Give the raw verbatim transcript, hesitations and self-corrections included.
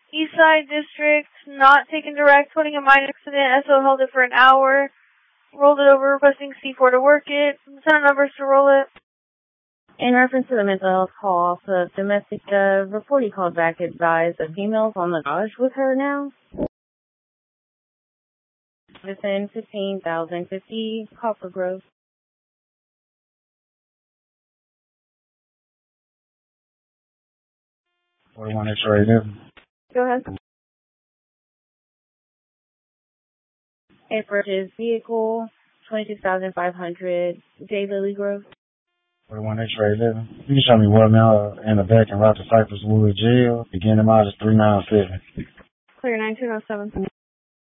Eastside District, not taken direct, holding a minor accident. S O held it for an hour. Rolled it over, requesting C four to work it. Send numbers to roll it. In reference to the mental health call off the domestic, the report he called back advised the female's on the garage with her now. Within fifteen thousand fifty, Copper Grove. forty-one X-ray there. Go ahead. A purchase vehicle, twenty-six thousand five hundred, J. Lily Grove. forty-one X-ray eleven. You can show me what now in the back and route to Cypress Wood Jail. Beginning mileage three nine seven. Clear nine two oh seven.